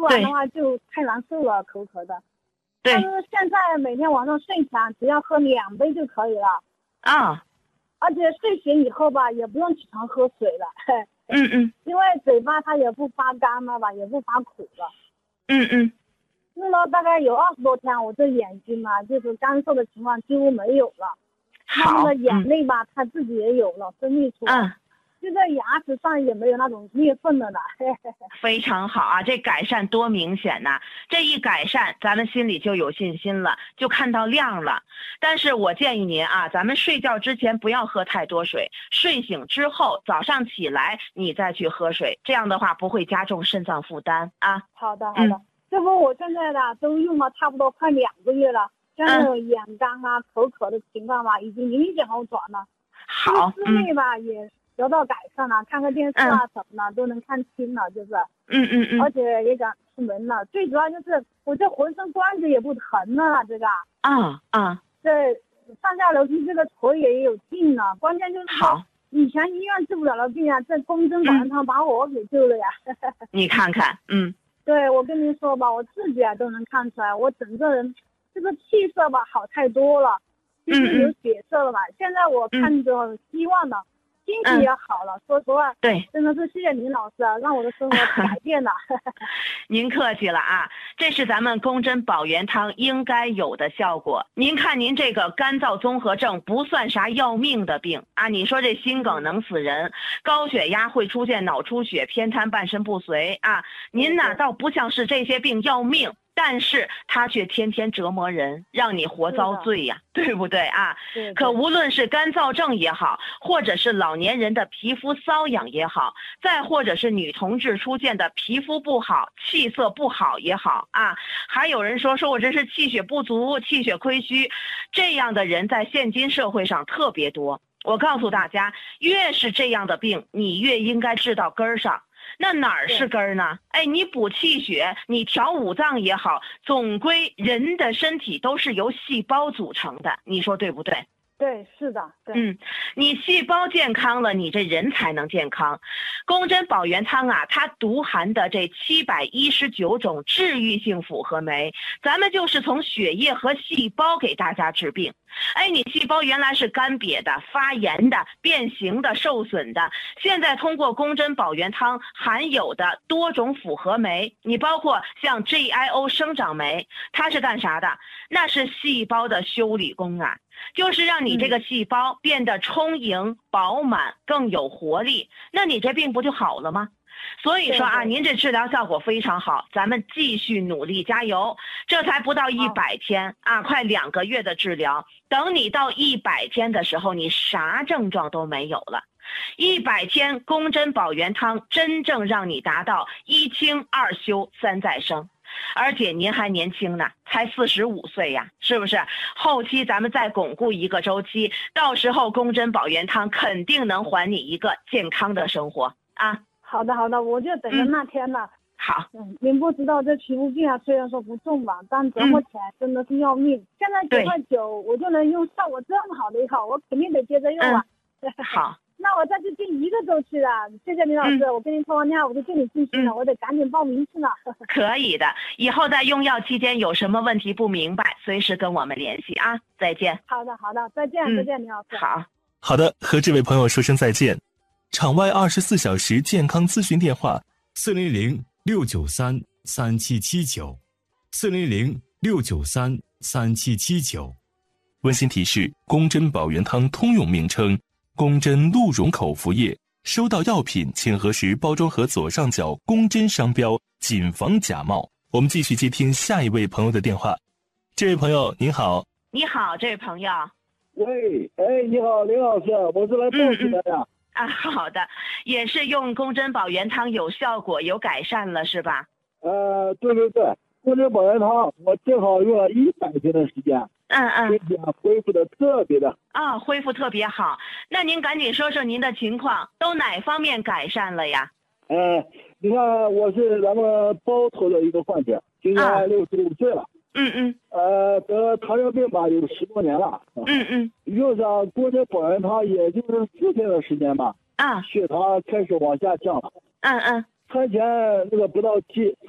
不然的话就太难受了，口渴的。 对。 但是现在每天晚上睡前只要喝2杯就可以了。 啊。 而且睡醒以后吧，也不用起床喝水了。因为嘴巴它也不发干了吧，也不发苦了。用了大概有20多天，我这眼睛嘛，就是干涩的情况几乎没有了。那个眼泪吧，它自己也有了分泌出来。就在牙齿上也没有那种裂缝了呢。 非常好啊，这改善多明显呐！这一改善，咱们心里就有信心了，就看到亮了。但是我建议您啊，咱们睡觉之前不要喝太多水，睡醒之后早上起来你再去喝水，这样的话不会加重肾脏负担啊。 好的。这不我现在的都用了差不多快2个月了，像那种眼干啊、口渴的情况吧，已经明显好转了。 好。 视力吧也得到改善了，看个电视啊什么的都能看清了，就是。而且也敢出门了，最主要就是我这浑身关节也不疼了，这个。这上下楼梯这个腿也有劲了，关键就是说以前医院治不了的病啊，这公针保元汤把我给救了呀。 你看看。 对，我跟您说吧，我自己都能看出来，我整个人这个气色吧好太多了，就是有血色了吧。现在我看着希望了。心情也好了，说实话， 对， 真的是谢谢林老师啊，让我的生活改变了。 您客气了啊，这是咱们公针保元汤应该有的效果。您看您这个干燥综合症不算啥要命的病啊，你说这心梗能死人，高血压会出现脑出血、偏瘫、半身不遂啊，您呢倒不像是这些病要命。但是他却天天折磨人，让你活遭罪呀，对不对啊？可无论是干燥症也好，或者是老年人的皮肤瘙痒也好，再或者是女同志出现的皮肤不好、气色不好也好啊，还有人说我这是气血不足、气血亏虚，这样的人在现今社会上特别多。我告诉大家，越是这样的病，你越应该治到根儿上。那哪儿是根儿呢？你补气血，你调五脏也好，总归人的身体都是由细胞组成的，你说对不对？ 对，是的，对。 你细胞健康了，你这人才能健康。公针保元汤啊，它独含的这719种治愈性复合酶，咱们就是从血液和细胞给大家治病。你细胞原来是干瘪的、发炎的、变形的、受损的，现在通过公针保元汤含有的多种复合酶，你包括像 GIO 生长酶，它是干啥的？那是细胞的修理工啊，就是让你这个细胞变得充盈、饱满、更有活力，那你这病不就好了吗？所以说啊，您这治疗效果非常好，咱们继续努力加油。这才不到100天啊，快2个月的治疗，等你到100天的时候，你啥症状都没有了。100天公针保元汤真正让你达到1清2休3再生。而且您还年轻呢，才45岁呀，是不是？后期咱们再巩固一个周期，到时候公针保元汤肯定能还你一个健康的生活啊。 好的，我就等着那天了。 好。 您不知道这皮肤病啊，虽然说不重吧，但折磨起来真的是要命。现在9块9，我就能用效果这么好的药，我肯定得接着用啊。 好。 那我再去订1个周期了，谢谢林老师，我跟您通完电话我就对你信息了，我得赶紧报名去了。 可以的，以后在用药期间有什么问题不明白，随时跟我们联系啊。再见。 好的，再见，再见，林老师。 好的，和这位朋友说声再见。场外24小时健康咨询电话：400-693-3779，400-693-3779。温馨提示：公针保元汤通用名称，公针鹿茸口服液。收到药品请核实包装盒左上角公针商标，谨防假冒。我们继续接听下一位朋友的电话。这位朋友您好。 你好，这位朋友。 喂，你好，林老师，我是来报喜的呀。 好的，也是用公针保元汤有效果、有改善了是吧？ 对，公针保元汤我正好用了100天的时间。身体恢复的特别的。 恢复特别好。那您赶紧说说您的情况，都哪方面改善了呀？ 你看我是咱们包头的一个患者，今年65岁了。得糖尿病吧，有10多年了。用上公针保元汤也就是4天的时间吧。血糖开始往下降了。餐前那个不到